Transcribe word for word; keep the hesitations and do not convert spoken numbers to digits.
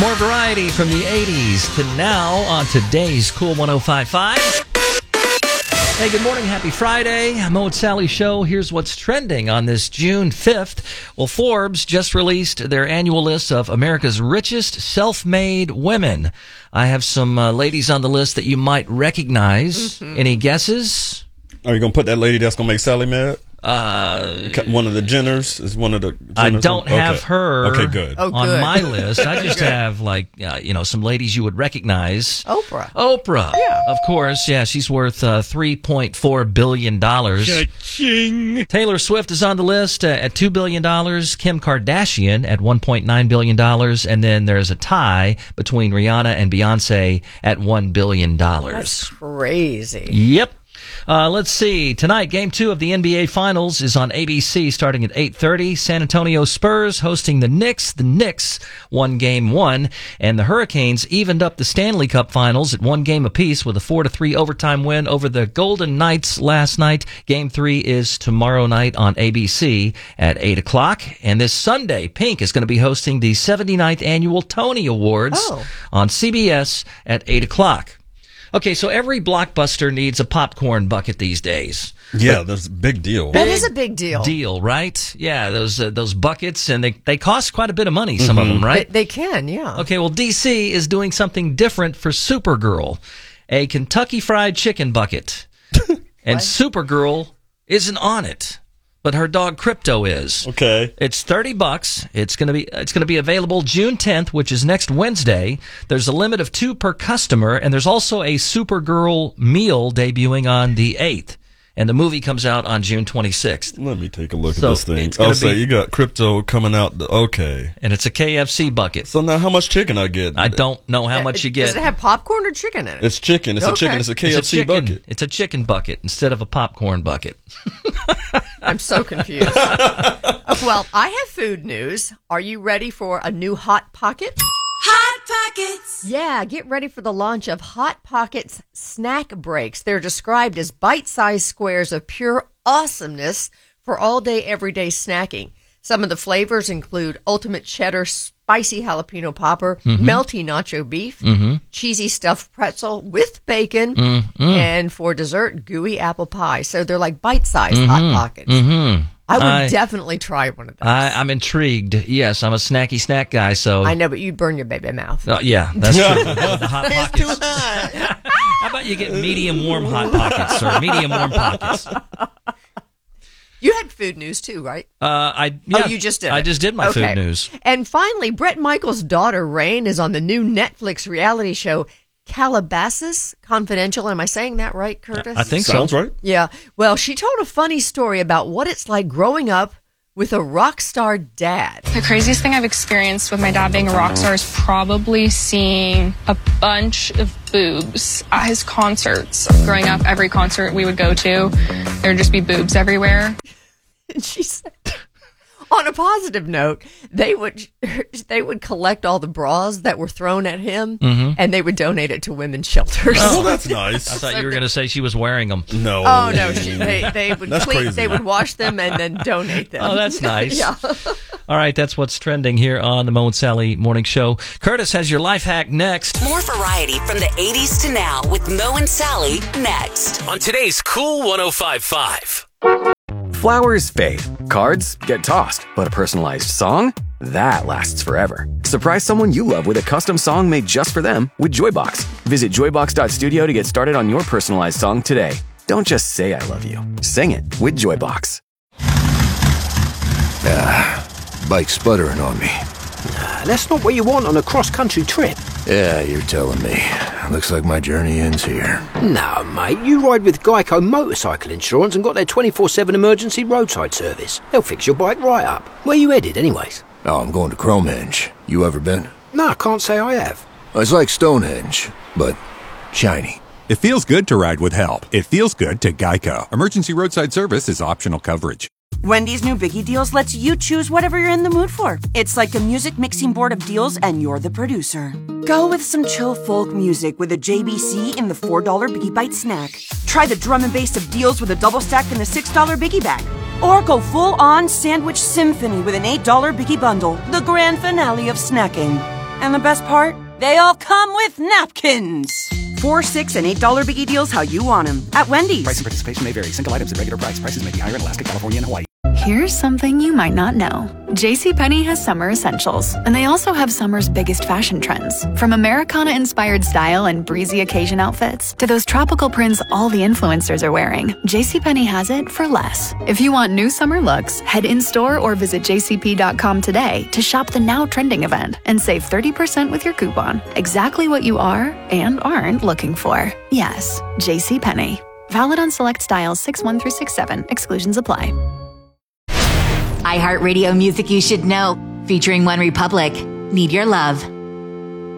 More variety from the eighties to now on today's Cool one oh five point five. Hey, good morning. Happy Friday. Mo and Sally Show. Here's what's trending on this June fifth. Well, Forbes just released their annual list of America's richest self-made women. I have some uh, ladies on the list that you might recognize. Mm-hmm. Any guesses? Are you going to put that lady that's going to make Sally mad? Uh, one of the Jenners is one of the Jenners. I don't have okay. her okay, good. Oh, good. on my list. I just have, like, uh, you know, some ladies you would recognize. Oprah. Oprah. Yeah. Of course. Yeah, she's worth uh, three point four billion dollars. Cha-ching. Taylor Swift is on the list uh, at two billion dollars. Kim Kardashian at one point nine billion dollars. And then there's a tie between Rihanna and Beyonce at one billion dollars. That's crazy. Yep. Uh, let's see. Tonight, Game two of the N B A Finals is on A B C starting at eight thirty. San Antonio Spurs hosting the Knicks. The Knicks won Game one, and the Hurricanes evened up the Stanley Cup Finals at one game apiece with a four to three overtime win over the Golden Knights last night. Game three is tomorrow night on A B C at eight o'clock. And this Sunday, Pink is going to be hosting the seventy-ninth Annual Tony Awards oh. on C B S at eight o'clock. Okay, so every Blockbuster needs a popcorn bucket these days. Yeah, but that's a big deal. That is a big deal. Deal, right? Yeah, those uh, those buckets, and they, they cost quite a bit of money, some mm-hmm. of them, right? They, they can, yeah. Okay, well, D C is doing something different for Supergirl, a Kentucky Fried Chicken bucket. And Supergirl isn't on it, but her dog Crypto is. Okay. It's thirty bucks. It's going to be it's going to be available June tenth, which is next Wednesday. There's a limit of two per customer, and there's also a Supergirl meal debuting on the eighth. And the movie comes out on June twenty-sixth. Let me take a look So at this thing. it's gonna Oh, so be- you got Crypto coming out. The, okay. And it's a K F C bucket. So now how much chicken I get? I don't know how much you Does get. it have popcorn or chicken in it? It's chicken. It's a Okay. chicken. It's a K F C It's a chicken, bucket. It's a chicken bucket instead of a popcorn bucket. I'm so confused. Well, I have food news. Are you ready for a new Hot Pocket? Hot Pockets! Yeah, get ready for the launch of Hot Pockets Snack Breaks. They're described as bite-sized squares of pure awesomeness for all-day, everyday snacking. Some of the flavors include ultimate cheddar spicy jalapeno popper, Mm-hmm. melty nacho beef, Mm-hmm. cheesy stuffed pretzel with bacon, Mm-hmm. and for dessert, gooey apple pie. So they're like bite-sized Mm-hmm. Hot Pockets. Mm-hmm. I would I- definitely try one of those. I, I'm intrigued. Yes, I'm a snacky snack guy, so... I know, but you'd burn your baby mouth. Uh, yeah, that's true. The Hot Pockets. How about you get medium warm Hot Pockets or medium warm pockets? You had food news too, right? Uh, I yeah, Oh, you just did I it. just did my Okay. food news. And finally, Bret Michaels' daughter, Rain, is on the new Netflix reality show, Calabasas Confidential. Am I saying that right, Curtis? I think Sounds so. right. Yeah. Well, she told a funny story about what it's like growing up with a rock star dad. The craziest thing I've experienced with my dad being a rock star is probably seeing a bunch of boobs at his concerts. Growing up, every concert we would go to, there would just be boobs everywhere. And she said, on a positive note, they would they would collect all the bras that were thrown at him, and they would donate it to women's shelters. Oh, that's nice. I thought you were going to say she was wearing them. No. Oh no! She, they they would That's clean, crazy. they would wash them and then donate them. Oh, that's nice. Yeah. All right, that's what's trending here on the Mo and Sally Morning Show. Curtis has your life hack next. More variety from the eighties to now with Mo and Sally next. On today's Cool one oh five point five. Flowers fade, cards get tossed, but a personalized song? That lasts forever. Surprise someone you love with a custom song made just for them with Joybox. Visit joybox dot studio to get started on your personalized song today. Don't just say I love you. Sing it with Joybox. Ah, bike sputtering on me. That's not what you want on a cross-country trip. Yeah, you're telling me. Looks like my journey ends here. No, mate, you ride with Geico Motorcycle Insurance and got their twenty-four seven emergency roadside service. They'll fix your bike right up. Where you headed, anyways? Oh, I'm going to Cromenge. You ever been? No, I can't say I have. It's like Stonehenge, but shiny. It feels good to ride with help. It feels good to Geico. Emergency roadside service is optional coverage. Wendy's new Biggie Deals lets you choose whatever you're in the mood for. It's like a music mixing board of deals, and you're the producer. Go with some chill folk music with a J B C in the four dollar Biggie Bite snack. Try the drum and bass of deals with a double stack in the six dollar Biggie Bag. Or go full-on sandwich symphony with an eight dollar Biggie Bundle, the grand finale of snacking. And the best part? They all come with napkins. Four, six, and eight dollar biggie deals how you want them at Wendy's. Price and participation may vary. Single items at regular price. Prices may be higher in Alaska, California, and Hawaii. Here's something you might not know. JCPenney has summer essentials, and they also have summer's biggest fashion trends. From Americana-inspired style and breezy occasion outfits to those tropical prints all the influencers are wearing, JCPenney has it for less. If you want new summer looks, head in-store or visit j c p dot com today to shop the now trending event and save thirty percent with your coupon. Exactly what you are and aren't looking for. Yes, JCPenney. Valid on select styles six one through six seven. Exclusions apply. iHeartRadio music you should know, featuring One Republic. Need Your Love.